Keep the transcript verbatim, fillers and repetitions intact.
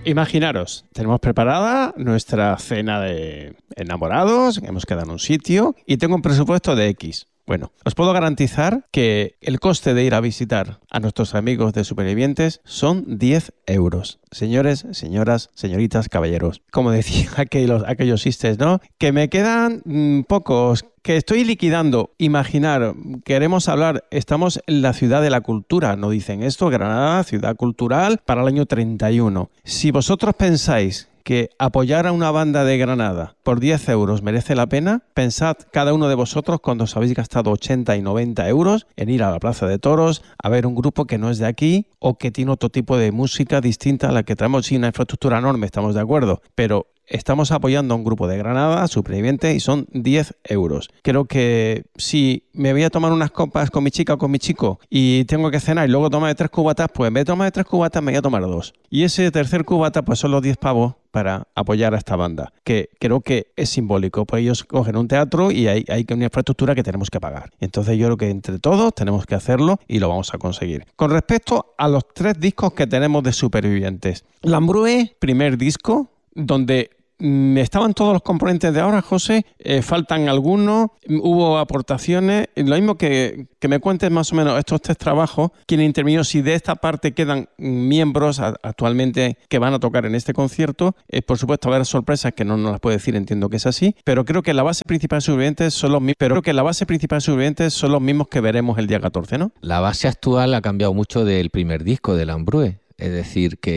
Imaginaros, tenemos preparada nuestra cena de enamorados, hemos quedado en un sitio y tengo un presupuesto de X. Bueno, os puedo garantizar que el coste de ir a visitar a nuestros amigos de Supervivientes son diez euros. Señores, señoras, señoritas, caballeros. Como decían aquellos, aquellos chistes, ¿no? Que me quedan mmm, pocos, que estoy liquidando. Imaginar, queremos hablar, estamos en la ciudad de la cultura, ¿no dicen esto? Granada, ciudad cultural, para el año treinta y uno. Si vosotros pensáis que apoyar a una banda de Granada por diez euros merece la pena, pensad cada uno de vosotros cuando os habéis gastado ochenta y noventa euros en ir a la Plaza de Toros a ver un grupo que no es de aquí o que tiene otro tipo de música distinta a la que traemos. Sí, una infraestructura enorme, estamos de acuerdo, pero estamos apoyando a un grupo de Granada, Superviviente, y son diez euros. Creo que si me voy a tomar unas copas con mi chica o con mi chico y tengo que cenar y luego tomar tres cubatas, pues en vez de tomar tres cubatas me voy a tomar dos. Y ese tercer cubata pues son los diez pavos para apoyar a esta banda, que creo que es simbólico, pues ellos cogen un teatro y hay, hay una infraestructura que tenemos que pagar. Entonces yo creo que entre todos tenemos que hacerlo y lo vamos a conseguir. Con respecto a los tres discos que tenemos de Supervivientes, Lambrue, primer disco, donde mm, estaban todos los componentes de ahora, José, eh, faltan algunos, hubo aportaciones, lo mismo que, que me cuentes más o menos estos tres trabajos, quién intervino, si de esta parte quedan miembros a, actualmente que van a tocar en este concierto, eh, por supuesto habrá sorpresas que no nos las puede decir, entiendo que es así, pero creo que la base principal de Supervivientes son los mismos, pero creo que la base principal de Supervivientes son los mismos que veremos el día catorce, ¿no? La base actual ha cambiado mucho del primer disco de Lambrue, es decir, que